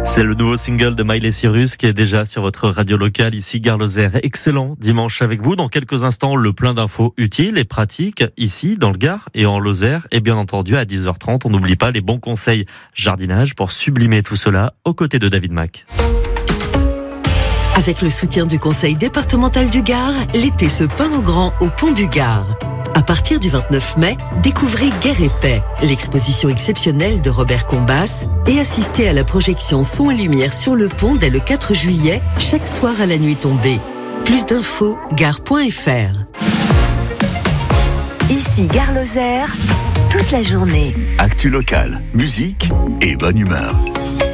C'est le nouveau single de Miley Cyrus qui est déjà sur votre radio locale ici, Gare Lozère. Excellent dimanche avec vous. Dans quelques instants, le plein d'infos utiles et pratiques ici, dans le Gard et en Lozère. Et bien entendu, à 10h30, on n'oublie pas les bons conseils jardinage pour sublimer tout cela aux côtés de David Mack. Avec le soutien du Conseil départemental du Gard, l'été se peint en grand au Pont du Gard. À partir du 29 mai, découvrez Guerre et Paix, l'exposition exceptionnelle de Robert Combas, et assistez à la projection son et lumière sur le pont dès le 4 juillet, chaque soir à la nuit tombée. Plus d'infos, gare.fr. Ici Gare Lozère, toute la journée. Actu locale, musique et bonne humeur.